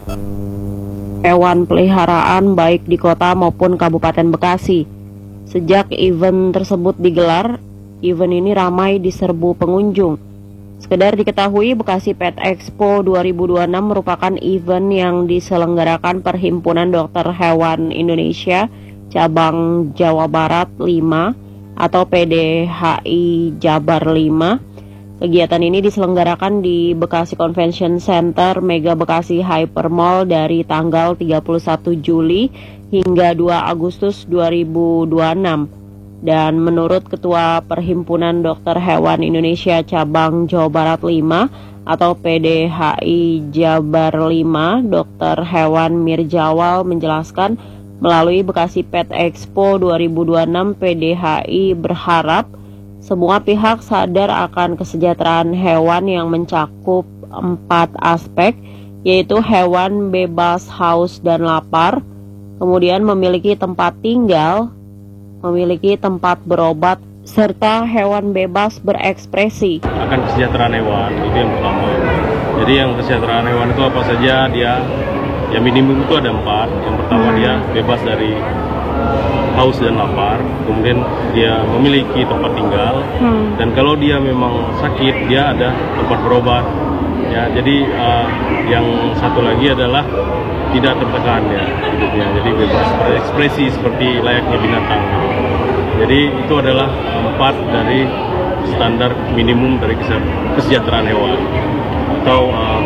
hewan peliharaan baik di kota maupun Kabupaten Bekasi. Sejak event tersebut digelar, event ini ramai diserbu pengunjung. Sekedar diketahui, Bekasi Pet Expo 2026 merupakan event yang diselenggarakan Perhimpunan Dokter Hewan Indonesia Cabang Jawa Barat 5 atau PDHI Jabar 5. Kegiatan ini diselenggarakan di Bekasi Convention Center Mega Bekasi Hypermall dari tanggal 31 Juli hingga 2 Agustus 2026. Dan menurut Ketua Perhimpunan Dokter Hewan Indonesia Cabang Jawa Barat 5 atau PDHI Jabar 5, Dr. Hewan Mirjawal menjelaskan, melalui Bekasi Pet Expo 2026, PDHI berharap semua pihak sadar akan kesejahteraan hewan yang mencakup 4 aspek, yaitu hewan bebas haus dan lapar, kemudian memiliki tempat tinggal, memiliki tempat berobat, serta hewan bebas berekspresi. Akan kesejahteraan hewan, itu yang pertama. Jadi yang kesejahteraan hewan itu apa saja, dia yang minimum itu ada 4. Yang pertama dia bebas dari haus dan lapar, kemudian dia memiliki tempat tinggal, dan kalau dia memang sakit dia ada tempat berobat. Ya, jadi yang satu lagi adalah tidak tertekan ya hidupnya, jadi bebas berekspresi seperti layaknya binatang. Jadi itu adalah 4 dari standar minimum dari kesejahteraan hewan, atau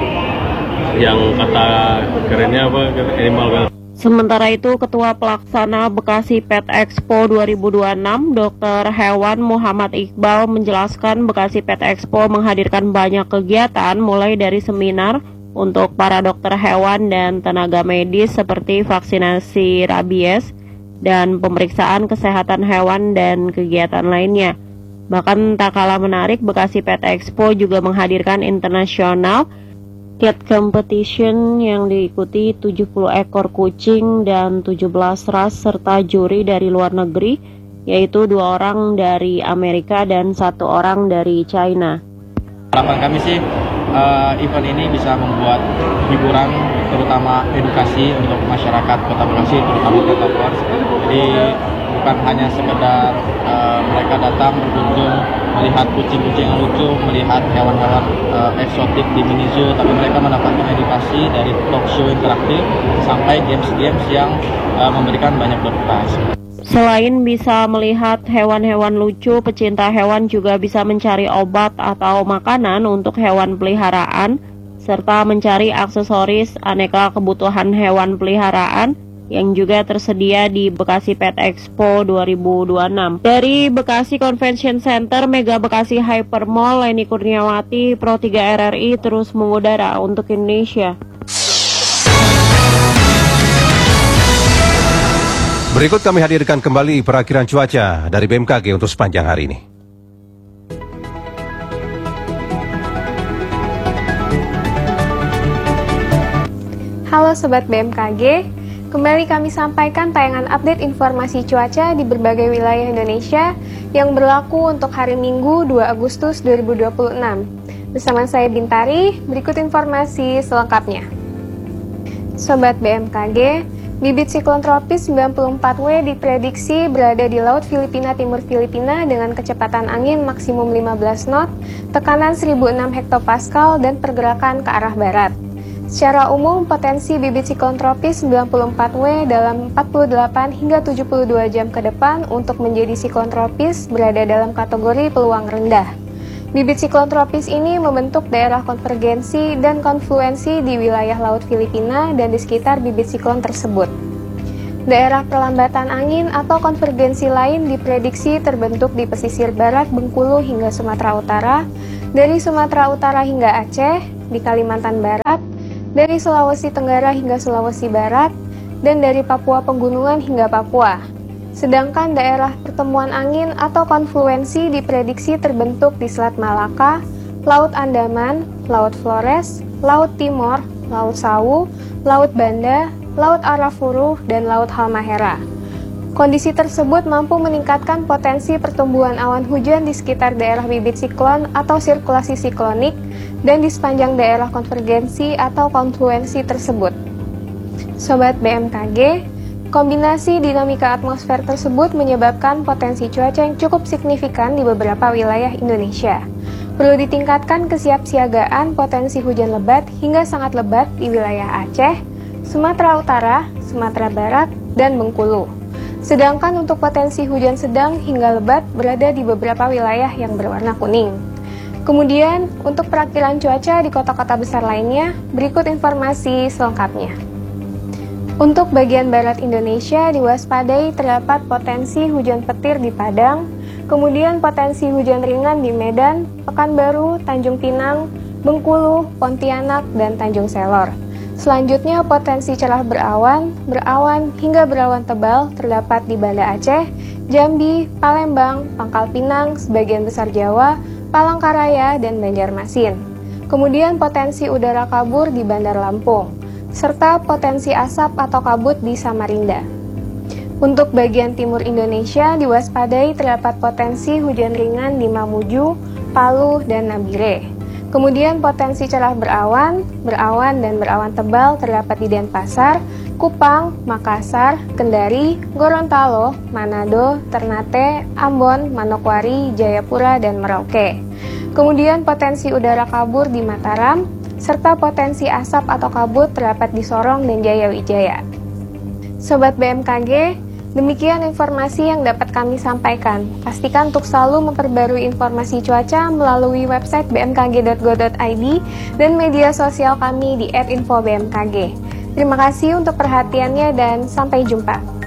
yang kata kerennya apa, animal welfare. Sementara itu, Ketua Pelaksana Bekasi Pet Expo 2026, Dr. Hewan Muhammad Iqbal menjelaskan Bekasi Pet Expo menghadirkan banyak kegiatan mulai dari seminar untuk para dokter hewan dan tenaga medis seperti vaksinasi rabies dan pemeriksaan kesehatan hewan dan kegiatan lainnya. Bahkan tak kalah menarik, Bekasi Pet Expo juga menghadirkan internasional cat competition yang diikuti 70 ekor kucing dan 17 ras serta juri dari luar negeri, yaitu 2 orang dari Amerika dan 1 orang dari China. Harapan kami sih event ini bisa membuat hiburan, terutama edukasi untuk masyarakat Kota Bekasi, terutama pet-lovers. Jadi bukan hanya sekedar mereka datang berkunjung melihat kucing-kucing yang lucu, melihat hewan-hewan eksotik di mini zoo, tapi mereka mendapatkan edukasi dari talk show interaktif sampai games-games yang memberikan banyak door prize. Selain bisa melihat hewan-hewan lucu, pecinta hewan juga bisa mencari obat atau makanan untuk hewan peliharaan, serta mencari aksesoris aneka kebutuhan hewan peliharaan yang juga tersedia di Bekasi Pet Expo 2026. Dari Bekasi Convention Center Mega Bekasi Hypermall, Leni Kurniawati, Pro 3 RRI terus mengudara untuk Indonesia. Berikut kami hadirkan kembali perakiraan cuaca dari BMKG untuk sepanjang hari ini. Halo Sobat BMKG, kembali kami sampaikan tayangan update informasi cuaca di berbagai wilayah Indonesia yang berlaku untuk hari Minggu 2 Agustus 2026. Bersama saya Bintari, berikut informasi selengkapnya. Sobat BMKG, bibit siklon tropis 94W diprediksi berada di Laut Filipina Timur Filipina dengan kecepatan angin maksimum 15 knot, tekanan 1006 hektopascal dan pergerakan ke arah barat. Secara umum, potensi bibit siklon tropis 94W dalam 48 hingga 72 jam ke depan untuk menjadi siklon tropis berada dalam kategori peluang rendah. Bibit siklon tropis ini membentuk daerah konvergensi dan konfluensi di wilayah Laut Filipina dan di sekitar bibit siklon tersebut. Daerah perlambatan angin atau konvergensi lain diprediksi terbentuk di pesisir barat Bengkulu hingga Sumatera Utara, dari Sumatera Utara hingga Aceh, di Kalimantan Barat, dari Sulawesi Tenggara hingga Sulawesi Barat, dan dari Papua Pegunungan hingga Papua. Sedangkan daerah pertemuan angin atau konfluensi diprediksi terbentuk di Selat Malaka, Laut Andaman, Laut Flores, Laut Timor, Laut Sawu, Laut Banda, Laut Arafuru, dan Laut Halmahera. Kondisi tersebut mampu meningkatkan potensi pertumbuhan awan hujan di sekitar daerah bibit siklon atau sirkulasi siklonik dan di sepanjang daerah konvergensi atau konfluensi tersebut. Sobat BMKG, kombinasi dinamika atmosfer tersebut menyebabkan potensi cuaca yang cukup signifikan di beberapa wilayah Indonesia. Perlu ditingkatkan kesiapsiagaan potensi hujan lebat hingga sangat lebat di wilayah Aceh, Sumatera Utara, Sumatera Barat, dan Bengkulu. Sedangkan untuk potensi hujan sedang hingga lebat berada di beberapa wilayah yang berwarna kuning. Kemudian, untuk perakilan cuaca di kota-kota besar lainnya, berikut informasi selengkapnya. Untuk bagian barat Indonesia diwaspadai terdapat potensi hujan petir di Padang, kemudian potensi hujan ringan di Medan, Pekanbaru, Tanjung Pinang, Bengkulu, Pontianak, dan Tanjung Selor. Selanjutnya potensi cerah berawan, hingga berawan tebal terdapat di Banda Aceh, Jambi, Palembang, Pangkal Pinang, sebagian besar Jawa, Palangkaraya, dan Banjarmasin. Kemudian potensi udara kabur di Bandar Lampung, serta potensi asap atau kabut di Samarinda. Untuk bagian timur Indonesia diwaspadai terdapat potensi hujan ringan di Mamuju, Palu, dan Nabire. Kemudian potensi cerah berawan, dan berawan tebal terdapat di Denpasar, Kupang, Makassar, Kendari, Gorontalo, Manado, Ternate, Ambon, Manokwari, Jayapura, dan Merauke. Kemudian potensi udara kabur di Mataram, serta potensi asap atau kabut terdapat di Sorong dan Jayawijaya. Sobat BMKG, demikian informasi yang dapat kami sampaikan. Pastikan untuk selalu memperbarui informasi cuaca melalui website bmkg.go.id dan media sosial kami di @infobmkg. Terima kasih untuk perhatiannya dan sampai jumpa.